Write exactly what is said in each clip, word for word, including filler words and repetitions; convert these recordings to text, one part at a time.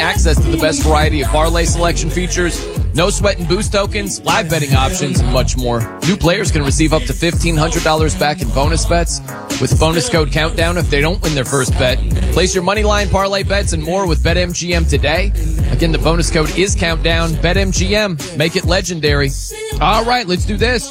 access to the best variety of parlay selection features, no sweat and boost tokens, live betting options, and much more. New players can receive up to fifteen hundred dollars back in bonus bets with bonus code Countdown if they don't win their first bet. Place your money line, parlay bets, and more with BetMGM today. Again, the bonus code is Countdown. BetMGM. Make it legendary. All right, let's do this.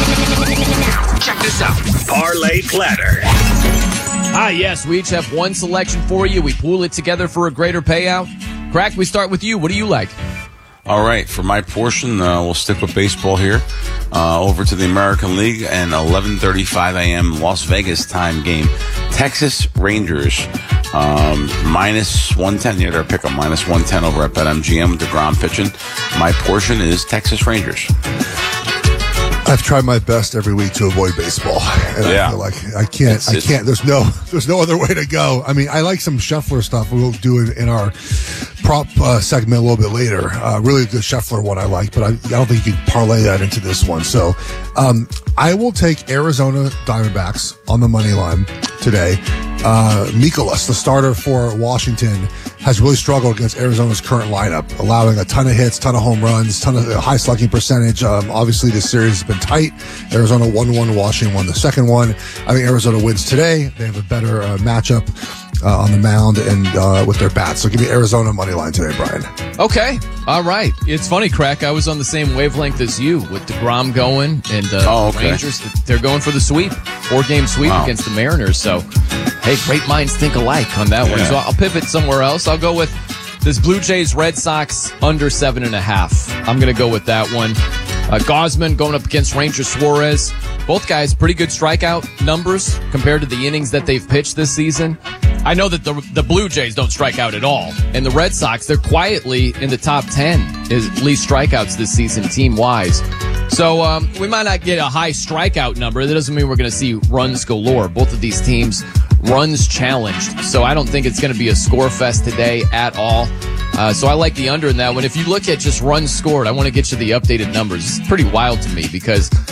Check this out. Parlay Platter. Ah, yes, we each have one selection for you. We pool it together for a greater payout. Crack, we start with you. What do you like? All right, for my portion, uh, we'll stick with baseball here. Uh, over to the American League and eleven thirty-five a.m. Las Vegas time game. Texas Rangers um, minus one ten. Yeah, they're pick up minus one ten over at BetMGM with DeGrom pitching. My portion is Texas Rangers. I've tried my best every week to avoid baseball, and yeah. I feel like I can't. It's, I it's, can't. There's no. There's no other way to go. I mean, I like some Scheffler stuff. We'll do it in our prop uh, segment a little bit later. Uh, really good Scheffler one I like, but I, I don't think you can parlay that into this one. So um, I will take Arizona Diamondbacks on the money line today. Uh, Mikolas, the starter for Washington, has really struggled against Arizona's current lineup, allowing a ton of hits, ton of home runs, ton of high slugging percentage. Um, obviously, this series has been tight. Arizona won one, Washington won the second one. I think Arizona wins today. They have a better uh, matchup uh, on the mound and uh, with their bats. So give me Arizona money line today, Brian. Okay. All right. It's funny, Crack. I was on the same wavelength as you with DeGrom going and uh, oh, okay. Rangers. They're going for the sweep, four-game sweep wow. against the Mariners. So, hey, great minds think alike on that yeah. one. So I'll pivot somewhere else. I'll go with this Blue Jays Red Sox under seven and a half. I'm going to go with that one. Uh, Gausman going up against Ranger Suarez. Both guys pretty good strikeout numbers compared to the innings that they've pitched this season. I know that the the Blue Jays don't strike out at all. And the Red Sox, they're quietly in the top ten, is least strikeouts this season team-wise. So um, we might not get a high strikeout number. That doesn't mean we're going to see runs galore. Both of these teams, runs challenged. So I don't think it's going to be a score fest today at all. Uh, so I like the under in that one. If you look at just runs scored, I want to get you the updated numbers. It's pretty wild to me because